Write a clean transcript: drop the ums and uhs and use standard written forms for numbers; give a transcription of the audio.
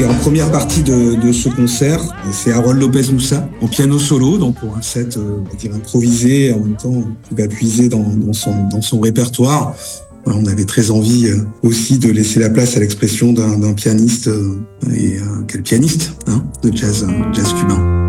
Et en première partie de ce concert, c'est Harold Lopez Moussa en piano solo, donc pour un set, on va dire improvisé, en même temps qui va puiser dans son répertoire. On avait très envie aussi de laisser la place à l'expression d'un pianiste, et quel pianiste de jazz cubain.